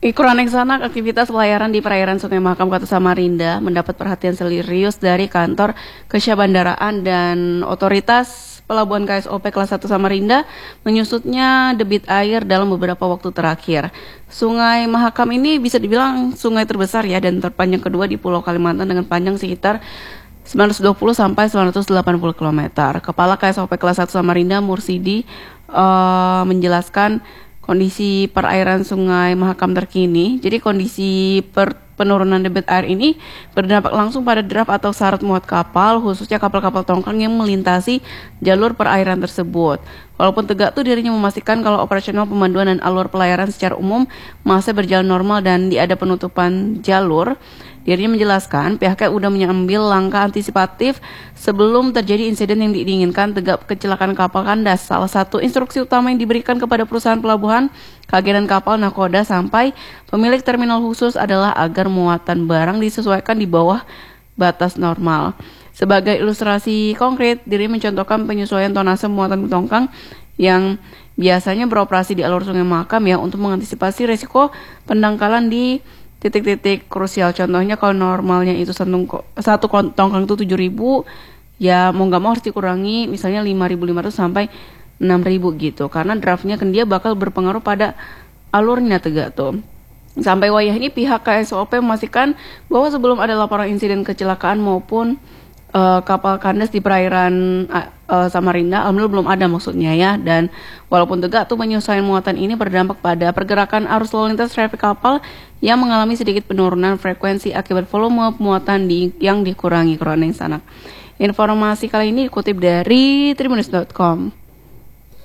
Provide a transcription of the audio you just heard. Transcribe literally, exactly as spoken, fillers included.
Ikuran Sanak, aktivitas pelayaran di perairan Sungai Mahakam Kota Samarinda mendapat perhatian serius dari kantor Kesyabandaraan dan otoritas Pelabuhan K S O P kelas satu Samarinda menyusutnya debit air dalam beberapa waktu terakhir. Sungai Mahakam ini bisa dibilang sungai terbesar ya dan terpanjang kedua di Pulau Kalimantan dengan panjang sekitar sembilan ratus dua puluh sampai sembilan ratus delapan puluh kilometer. Kepala K S O P kelas satu Samarinda Mursidi uh, menjelaskan kondisi perairan Sungai Mahakam terkini. Jadi kondisi per penurunan debit air ini berdampak langsung pada draft atau syarat muat kapal, khususnya kapal-kapal tongkang yang melintasi jalur perairan tersebut. Walaupun tegak tuh dirinya memastikan kalau operasional pemanduan dan alur pelayaran secara umum masih berjalan normal dan tidak ada penutupan jalur. Dirinya menjelaskan pihaknya sudah mengambil langkah antisipatif sebelum terjadi insiden yang diinginkan tegak kecelakaan kapal kandas. Salah satu instruksi utama yang diberikan kepada perusahaan pelabuhan, keagenan kapal, nakoda, sampai pemilik terminal khusus adalah agar muatan barang disesuaikan di bawah batas normal. Sebagai ilustrasi konkret, dirinya mencontohkan penyesuaian tonase muatan tongkang yang biasanya beroperasi di alur Sungai Mahakam ya untuk mengantisipasi risiko pendangkalan di titik-titik krusial. Contohnya kalau normalnya itu satu, satu tongkang itu tujuh ribu, ya mau nggak mau harus dikurangi misalnya lima ribu lima ratus sampai enam ribu gitu. Karena draftnya kan dia bakal berpengaruh pada alurnya tegak tuh. Sampai wayah ini pihak K S O P memastikan bahwa sebelum ada laporan insiden kecelakaan maupun Uh, kapal kandas di perairan uh, uh, Samarinda, alhamdulillah belum ada maksudnya ya. Dan walaupun tegak tuh penyesuaian muatan ini berdampak pada pergerakan arus lalu lintas trafik kapal yang mengalami sedikit penurunan frekuensi akibat volume muatan di, yang dikurangi. Ikuran Sanak. Informasi kali ini dikutip dari tribunnews dot com.